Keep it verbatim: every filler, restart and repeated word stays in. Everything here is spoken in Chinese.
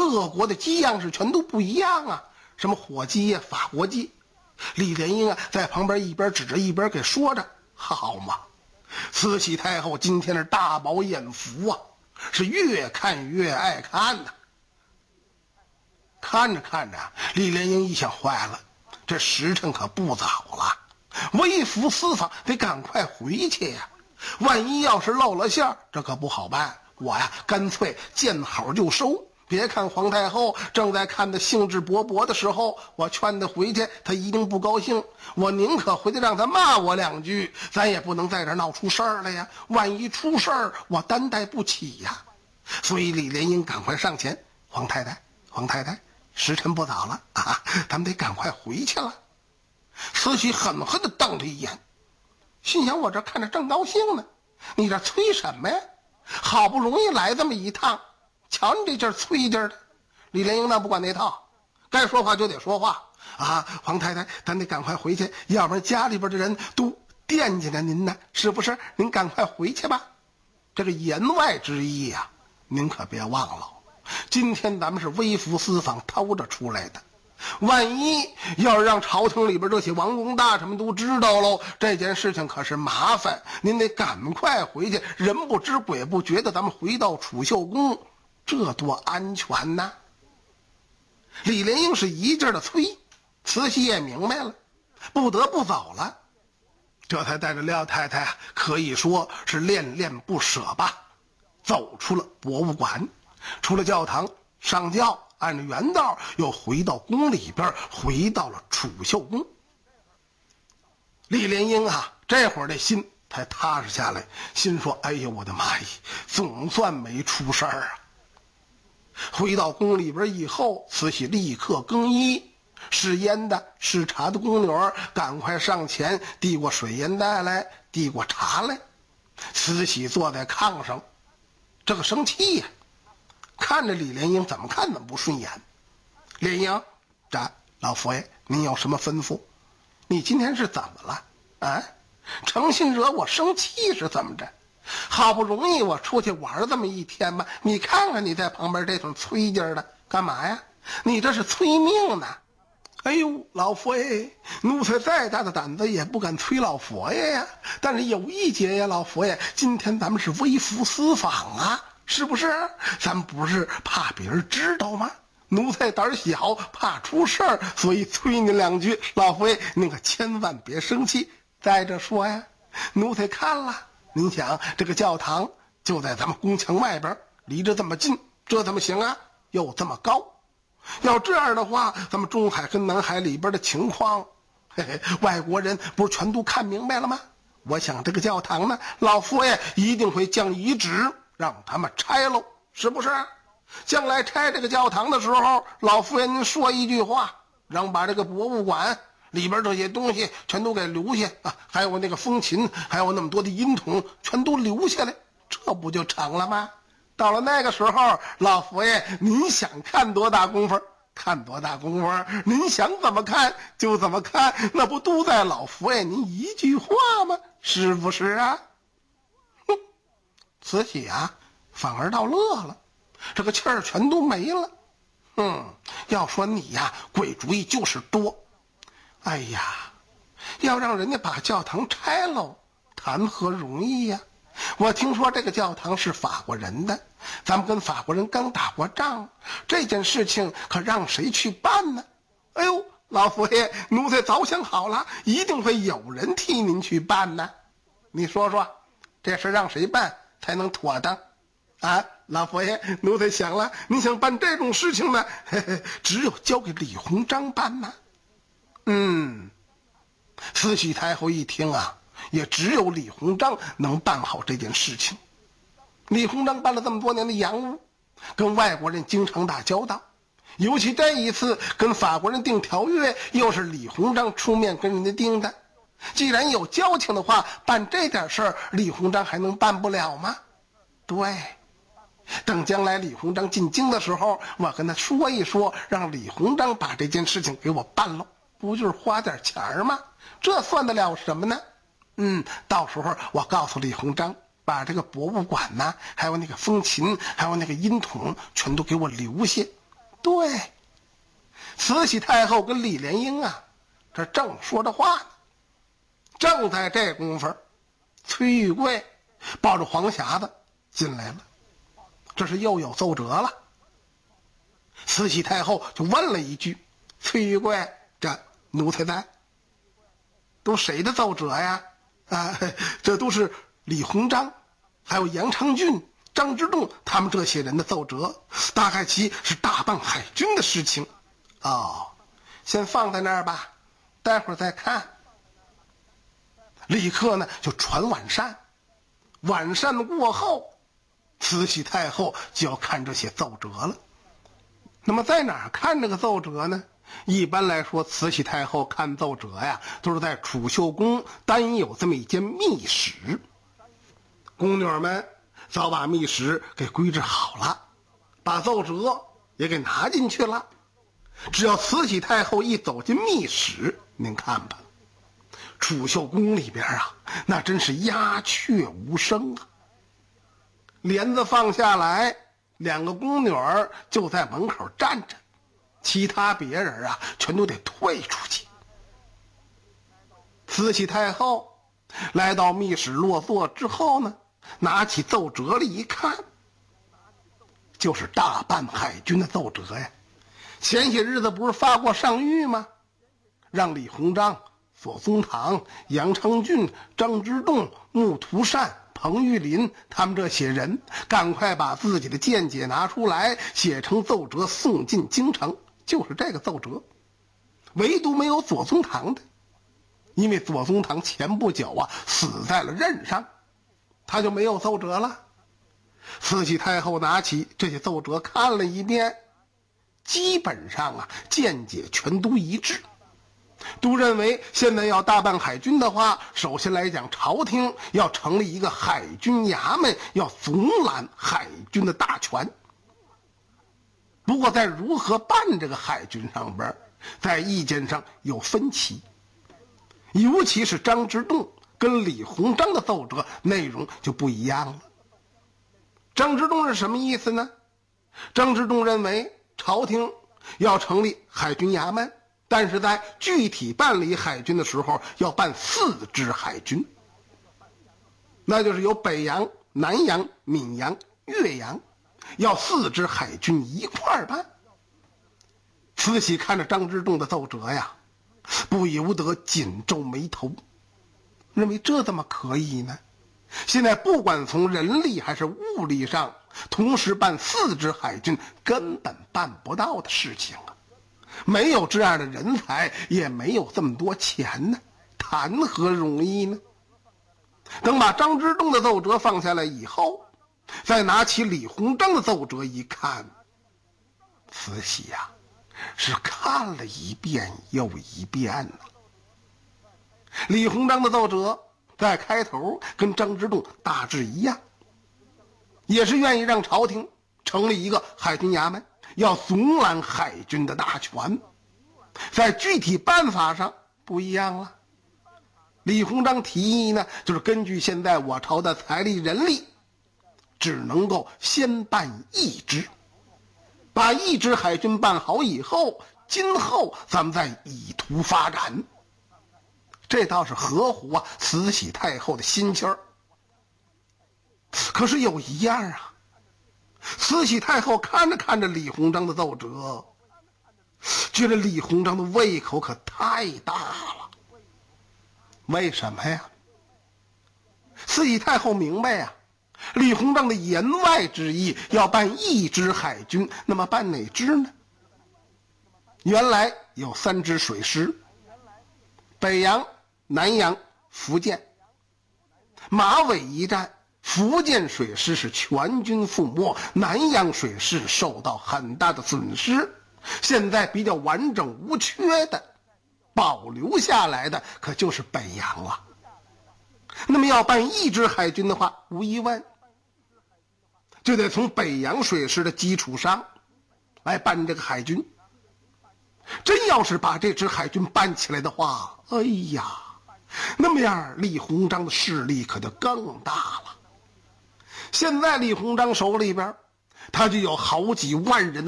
各国的鸡样式全都不一样啊，什么火鸡呀、法国鸡。李莲英啊，在旁边一边指着一边给说着：“好嘛，慈禧太后今天是大饱眼福啊，是越看越爱看呐。”看着看着，李莲英一想，坏了，这时辰可不早了，微服私访得赶快回去呀。万一要是露了馅儿，这可不好办。我呀，干脆见好就收。别看皇太后正在看得兴致勃勃的时候，我劝她回去，她一定不高兴。我宁可回去让她骂我两句，咱也不能在这闹出事儿来呀。万一出事儿，我担待不起呀。所以李莲英赶快上前：“皇太太，皇太太，时辰不早了啊，咱们得赶快回去了。”慈禧狠狠地瞪他一眼，心想：我这看着正高兴呢，你这催什么呀？好不容易来这么一趟，瞧你这劲儿催劲儿的。李莲英那不管那套，该说话就得说话啊！皇太太，咱得赶快回去，要不然家里边的人都惦记着您呢，是不是？您赶快回去吧。这个言外之意呀、啊，您可别忘了，今天咱们是微服私访偷着出来的，万一要是让朝廷里边这些王公大臣们都知道喽，这件事情可是麻烦，您得赶快回去，人不知鬼不觉的咱们回到储秀宫，这多安全呐！李莲英是一劲儿的催，慈禧也明白了，不得不走了。这才带着廖太太啊，可以说是恋恋不舍吧，走出了博物馆，出了教堂，上轿，按着原道又回到宫里边，回到了储秀宫。李莲英啊，这会儿这心才踏实下来，心说：哎呦我的妈呀，总算没出事儿啊！回到宫里边以后，慈禧立刻更衣，试烟的试茶的宫女儿赶快上前递过水烟袋来，递过茶来。慈禧坐在炕上，这个生气呀、啊，看着李莲英怎么看怎么不顺眼。莲英，这老佛爷您有什么吩咐？你今天是怎么了啊？诚心惹我生气是怎么着？好不容易我出去玩这么一天吧，你看看你在旁边这种催劲的干嘛呀？你这是催命呢！哎呦，老佛爷，奴才再大的胆子也不敢催老佛爷呀。但是有一节呀，老佛爷，今天咱们是微服私访啊，是不是？咱不是怕别人知道吗？奴才胆小，怕出事儿，所以催您两句。老佛爷，您可千万别生气。再者说呀，奴才看了，您想这个教堂就在咱们宫墙外边，离着这么近，这怎么行啊？又这么高，要这样的话，咱们中海跟南海里边的情况，嘿嘿，外国人不是全都看明白了吗？我想这个教堂呢，老佛爷一定会降遗旨，让他们拆喽，是不是？将来拆这个教堂的时候，老佛爷您说一句话，让把这个博物馆里边这些东西全都给留下啊，还有那个风琴，还有那么多的音筒，全都留下来，这不就成了吗？到了那个时候，老佛爷您想看多大功夫看多大功夫，您想怎么看就怎么看，那不都在老佛爷您一句话吗？是不是啊？哼，慈禧啊反而倒乐了，这个气儿全都没了。嗯，要说你呀鬼主意就是多。哎呀，要让人家把教堂拆喽，谈何容易呀！我听说这个教堂是法国人的，咱们跟法国人刚打过仗，这件事情可让谁去办呢？哎呦，老佛爷，奴才早想好了，一定会有人替您去办呢。你说说，这事让谁办才能妥当？啊，老佛爷，奴才想了，你想办这种事情呢，嘿嘿，只有交给李鸿章办呢。嗯，慈禧太后一听啊，也只有李鸿章能办好这件事情。李鸿章办了这么多年的洋务，跟外国人经常打交道，尤其这一次跟法国人订条约，又是李鸿章出面跟人家订的。既然有交情的话，办这点事儿，李鸿章还能办不了吗？对，等将来李鸿章进京的时候，我跟他说一说，让李鸿章把这件事情给我办了，不就是花点钱儿吗？这算得了什么呢？嗯，到时候我告诉李鸿章，把这个博物馆呐，还有那个风琴，还有那个音筒，全都给我留下。 对，慈禧太后跟李莲英啊，这正说着话呢。正在这功夫，崔玉贵抱着黄匣子进来了，这是又有奏折了。慈禧太后就问了一句：“崔玉贵，这奴才在，都谁的奏折呀？”啊，这都是李鸿章，还有杨昌俊、张之洞他们这些人的奏折，大概其是大办海军的事情。哦，先放在那儿吧，待会儿再看。立刻呢就传晚膳，晚膳过后，慈禧太后就要看这些奏折了。那么在哪儿看这个奏折呢？一般来说，慈禧太后看奏折呀，都是在储秀宫单有这么一间密室。宫女们早把密室给规制好了，把奏折也给拿进去了。只要慈禧太后一走进密室，您看吧，储秀宫里边啊，那真是鸦雀无声啊。帘子放下来，两个宫女儿就在门口站着，其他别人啊全都得退出去。慈禧太后来到密室落座之后呢，拿起奏折里一看，就是大办海军的奏折呀。前些日子不是发过上谕吗？让李鸿章、左宗棠、杨昌俊、张之洞、穆图善、彭玉麟他们这些人赶快把自己的见解拿出来，写成奏折送进京城。就是这个奏折，唯独没有左宗棠的，因为左宗棠前不久啊死在了任上，他就没有奏折了。慈禧太后拿起这些奏折看了一遍，基本上啊见解全都一致，都认为现在要大办海军的话，首先来讲，朝廷要成立一个海军衙门，要总揽海军的大权。不过在如何办这个海军上边，在意见上有分歧，尤其是张之洞跟李鸿章的奏折内容就不一样了。张之洞是什么意思呢？张之洞认为朝廷要成立海军衙门，但是在具体办理海军的时候要办四支海军，那就是有北洋、南洋、闽洋、岳洋，要四支海军一块儿办。慈禧看着张之洞的奏折呀，不由得紧皱眉头，认为这怎么可以呢？现在不管从人力还是物力上，同时办四支海军根本办不到的事情啊！没有这样的人才，也没有这么多钱呢，谈何容易呢？等把张之洞的奏折放下来以后，再拿起李鸿章的奏折一看，慈禧呀、啊，是看了一遍又一遍呢。李鸿章的奏折在开头跟张之洞大致一样，也是愿意让朝廷成立一个海军衙门，要总揽海军的大权。在具体办法上不一样了。李鸿章提议呢，就是根据现在我朝的财力人力，只能够先办一支，把一支海军办好以后，今后咱们再以图发展。这倒是合乎啊慈禧太后的心气儿。可是有一样啊，慈禧太后看着看着李鸿章的奏折，觉得李鸿章的胃口可太大了。为什么呀？慈禧太后明白呀，李鸿章的言外之意要办一支海军，那么办哪支呢？原来有三支水师，北洋、南洋、福建。马尾一战，福建水师是全军覆没，南洋水师受到很大的损失。现在比较完整无缺的保留下来的可就是北洋了。那么要办一支海军的话，无疑问就得从北洋水师的基础上来办这个海军。真要是把这支海军办起来的话，哎呀，那么样李鸿章的势力可就更大了。现在李鸿章手里边他就有好几万人的